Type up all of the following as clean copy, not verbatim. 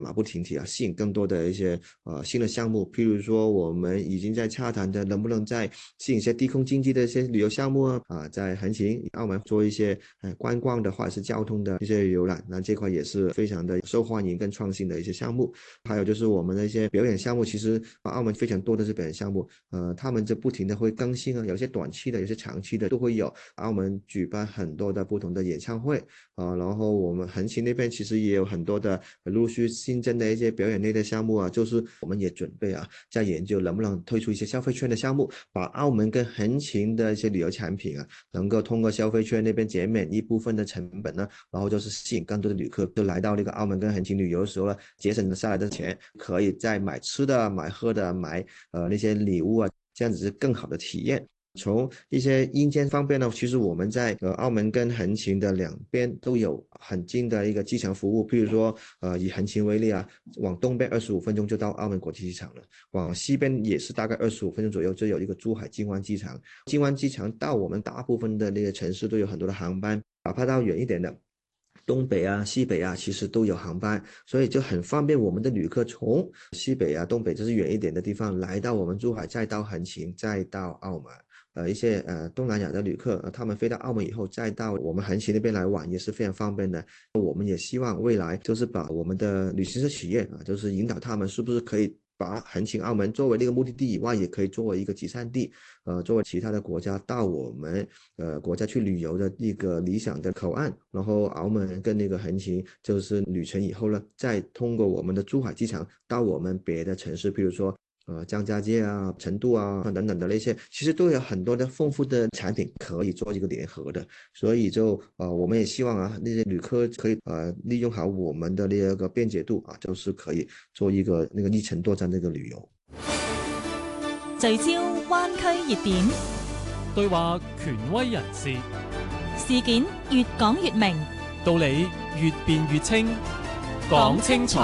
马不停蹄啊，吸引更多的一些新的项目。譬如说，我们已经在洽谈的，能不能再吸引一些低空经济的一些旅游项目在横琴澳门做一些观光的或者是交通的一些游览，那这块也是非常的受欢迎跟创新的一些项目。还有就是我们的一些表演项目，其实澳门非常多的是表演项目，他们就不停的会更新啊，有些短期的，有些长期的都会有。澳门举办很多的不同的演唱会然后我们横琴那边其实也有很多的陆续新增的一些表演类的项目就是我们也准备在研究能不能推出一些消费券的项目，把澳门跟横琴的一些旅游产品能够通过消费券那边减免一部分的成本呢，然后就是吸引更多的旅客就来到那个澳门跟横琴旅游的时候呢，节省下来的钱可以再买吃的、买喝的、买那些礼物这样子是更好的体验。从一些硬件方面呢，其实我们在澳门跟横琴的两边都有很近的一个机场服务，譬如说以横琴为例往东边25分钟就到澳门国际机场了，往西边也是大概25分钟左右就有一个珠海金湾机场。金湾机场到我们大部分的那个城市都有很多的航班，哪怕到远一点的东北西北其实都有航班，所以就很方便我们的旅客从西北东北就是远一点的地方来到我们珠海，再到横琴，再到澳门。一些东南亚的旅客他们飞到澳门以后，再到我们横琴那边来玩也是非常方便的。我们也希望未来就是把我们的旅行社企业就是引导他们是不是可以把横琴澳门作为那个目的地以外，也可以作为一个集散地，作为其他的国家到我们国家去旅游的一个理想的口岸。然后澳门跟那个横琴就是旅程以后呢，再通过我们的珠海机场到我们别的城市，比如说张家界成都等等的那些，其实都有很多的丰富的产品可以做一个联合的。所以就我们也希望那些旅客可以利用好我们的那个便捷度就是可以做一个那个一程多站的一个旅游。 聚焦灣區熱點， 對話權威人士， 事件越講越明， 道理越辯越清，講清楚。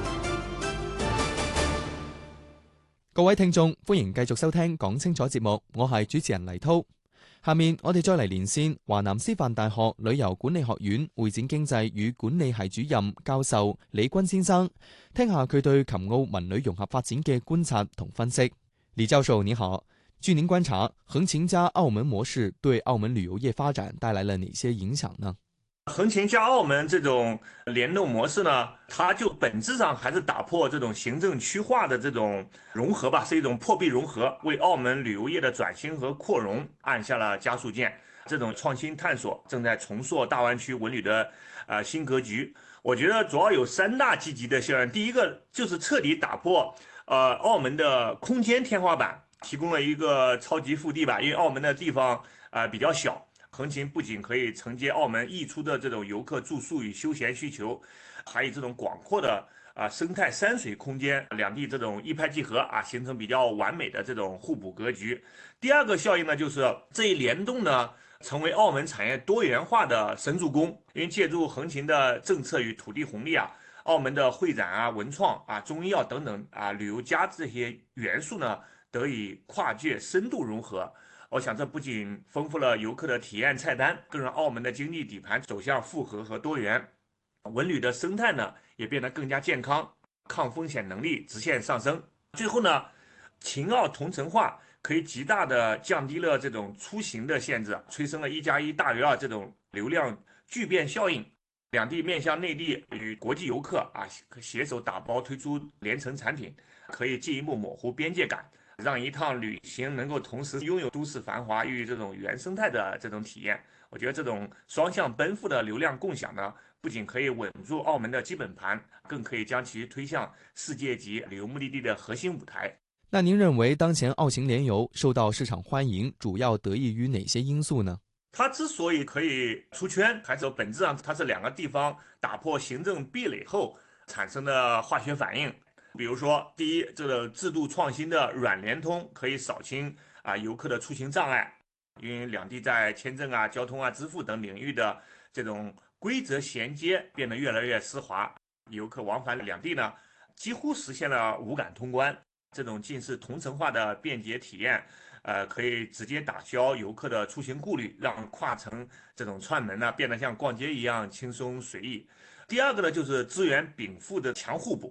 各位聽眾，歡迎繼續收聽講清楚節目，我係主持人黎滔。下面我哋再嚟連線華南師範大學旅遊管理學院會展經濟與管理系主任教授李軍先生，聽下佢對琴澳文旅融合發展嘅觀察同分析。李教授你好，據您觀察，橫琴加澳門模式對澳門旅遊業發展帶來了哪些影響呢？ 橫琴加澳門這種聯動模式呢，它就本質上還是打破這種行政區劃的這種融合吧，是一種破壁融合，為澳門旅遊業的轉型和擴容按下了加速鍵。這種創新探索正在重塑大灣區文旅的新格局。我覺得主要有3大積極的效應，第一個就是徹底打破澳門的空間天花板，提供了一個超級腹地吧，因為澳門的地方比較小。橫琴不僅可以承接澳門溢出的這種遊客住宿與休閒需求，還有這種廣闊的生態山水空間，兩地這種一拍即合形成比較完美的這種互補格局。第二個效應呢，就是這一聯動呢，成為澳門產業多元化的神助攻。因為借助橫琴的政策與土地紅利澳門的會展文創中醫藥等等旅遊加這些元素呢，得以跨界深度融合。我想這不僅豐富了遊客的體驗菜單，更讓澳門的經濟底盤走向複合和多元。文旅的生態呢，也變得更加健康，抗風險能力直線上升。最後呢，秦澳同城化可以極大的降低了這種出行的限制，催生了1+1大於2這種流量聚變效應。兩地面向內地與國際遊客攜手打包推出聯程產品，可以進一步模糊邊界感，讓一趟旅行能夠同時擁有都市繁華與這種原生態的這種體驗。我覺得這種雙向奔赴的流量共享呢，不僅可以穩住澳門的基本盤，更可以將其推向世界級旅遊目的地的核心舞台。 那您認為當前澳秦聯遊受到市場歡迎，主要得益於哪些因素呢？ 它之所以可以出圈，還是本質上它是兩個地方打破行政壁壘後產生的化學反應。比如說，第一，這個制度創新的軟聯通可以掃清遊客的出行障礙，因為兩地在簽證交通支付等領域的這種規則銜接變得越來越絲滑，遊客往返兩地呢幾乎實現了無感通關。這種近似同城化的便捷體驗可以直接打消遊客的出行顧慮，讓跨城這種串門呢變得像逛街一樣輕鬆隨意。 第二个呢，就是资源禀赋的强互补。